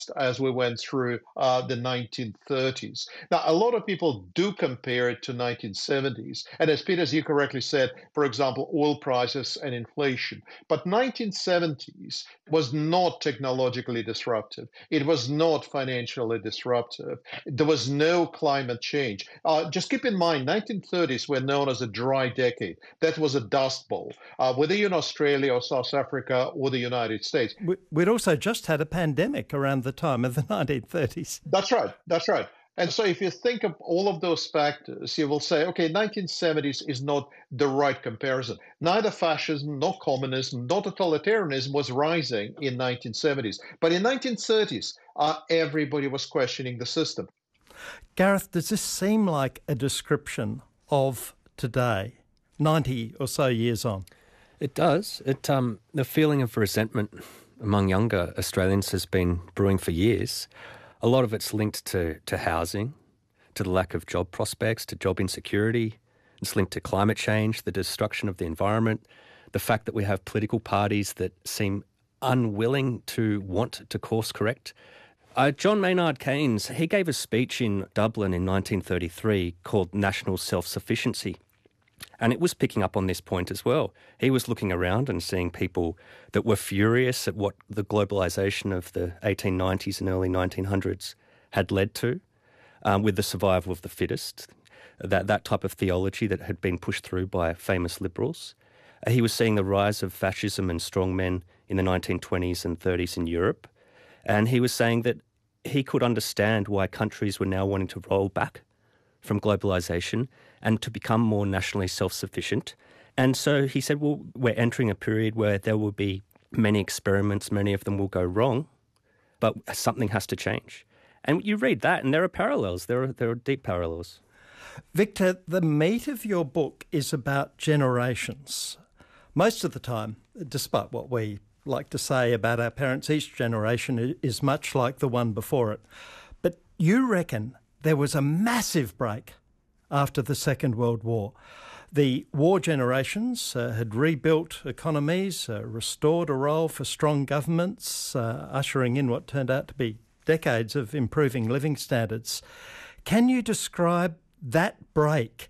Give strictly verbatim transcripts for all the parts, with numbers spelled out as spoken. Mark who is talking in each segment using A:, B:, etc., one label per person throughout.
A: as we went through uh, the nineteen thirties. Now, a lot of people do compare it to nineteen seventies. And as Peter, as you correctly said, for example, oil prices and inflation. But nineteen seventies was not technologically disruptive. It was not financially disruptive. There was no climate change. Uh, just keep in mind, nineteen thirties were known as a dry decade. That was a dust bowl. Uh, whether you're in Australia or South Africa or the United States.
B: We'd also just had a pandemic around the time of the nineteen thirties.
A: That's right. That's right. And so if you think of all of those factors, you will say, okay, nineteen seventies is not the right comparison. Neither fascism, nor communism, nor totalitarianism was rising in nineteen seventies. But in nineteen thirties, uh, everybody was questioning the system.
B: Gareth, does this seem like a description of today, ninety or so years on?
C: It does. It um, the feeling of resentment among younger Australians has been brewing for years. A lot of it's linked to, to housing, to the lack of job prospects, to job insecurity. It's linked to climate change, the destruction of the environment, the fact that we have political parties that seem unwilling to want to course correct. Uh, John Maynard Keynes, he gave a speech in Dublin in nineteen thirty-three called National Self-Sufficiency. And it was picking up on this point as well. He was looking around and seeing people that were furious at what the globalisation of the eighteen nineties and early nineteen hundreds had led to, um, with the survival of the fittest, that, that type of theology that had been pushed through by famous liberals. Uh, he was seeing the rise of fascism and strongmen in the nineteen twenties and thirties in Europe. And he was saying that he could understand why countries were now wanting to roll back from globalisation and to become more nationally self-sufficient. And so he said, well, we're entering a period where there will be many experiments, many of them will go wrong, but something has to change. And you read that and there are parallels, there are, there are deep parallels.
B: Victor, the meat of your book is about generations. Most of the time, despite what we like to say about our parents, each generation is much like the one before it. But you reckon there was a massive break after the Second World War. The war generations uh, had rebuilt economies, uh, restored a role for strong governments, uh, ushering in what turned out to be decades of improving living standards. Can you describe that break,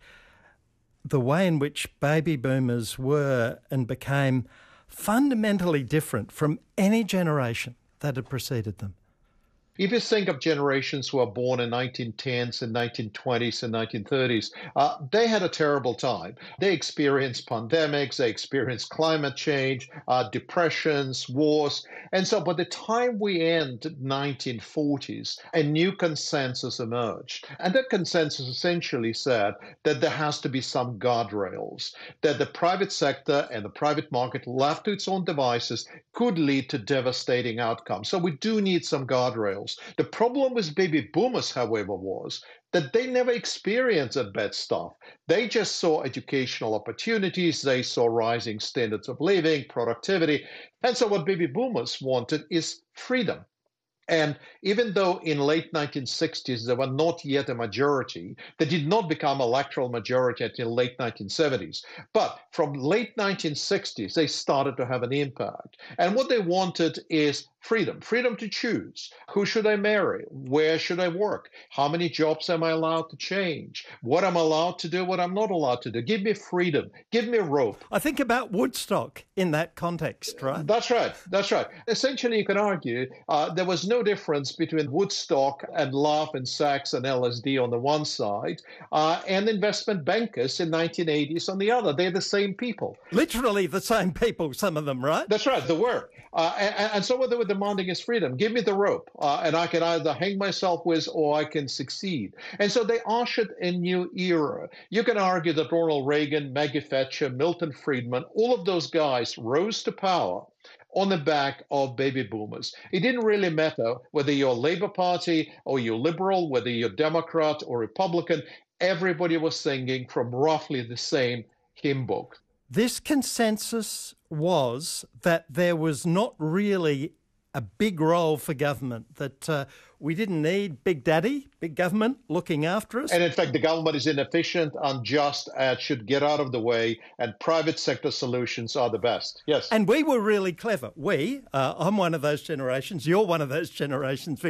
B: the way in which baby boomers were and became fundamentally different from any generation that had preceded them?
A: If you think of generations who are born in nineteen tens and nineteen twenties and nineteen thirties, uh, they had a terrible time. They experienced pandemics, they experienced climate change, uh, depressions, wars. And so by the time we end nineteen forties, a new consensus emerged. And that consensus essentially said that there has to be some guardrails, that the private sector and the private market left to its own devices could lead to devastating outcomes. So we do need some guardrails. The problem with baby boomers, however, was that they never experienced that bad stuff. They just saw educational opportunities, they saw rising standards of living, productivity. And so what baby boomers wanted is freedom. And even though in late nineteen sixties they were not yet a majority, they did not become electoral majority until late nineteen seventies. But from late nineteen sixties, they started to have an impact. And what they wanted is freedom, freedom to choose. Who should I marry? Where should I work? How many jobs am I allowed to change? What I'm allowed to do, what I'm not allowed to do. Give me freedom. Give me rope.
B: I think about Woodstock in that context, right?
A: That's right. That's right. Essentially, you can argue uh, there was no difference between Woodstock and love and sex and L S D on the one side uh, and investment bankers in nineteen eighties on the other. They're the same people.
B: Literally the same people, some of them, right?
A: That's right. They were. Uh, and, and so what they were demanding is freedom. Give me the rope, uh, and I can either hang myself with or I can succeed. And so they ushered a new era. You can argue that Ronald Reagan, Maggie Thatcher, Milton Friedman, all of those guys rose to power on the back of baby boomers. It didn't really matter whether you're Labour Party or you're Liberal, whether you're Democrat or Republican. Everybody was singing from roughly the same hymn book.
B: This consensus was that there was not really a big role for government, that uh, we didn't need big daddy, big government looking after us.
A: And in fact, the government is inefficient, unjust, and should get out of the way, and private sector solutions are the best. Yes.
B: And we were really clever. We, uh, I'm one of those generations, you're one of those generations,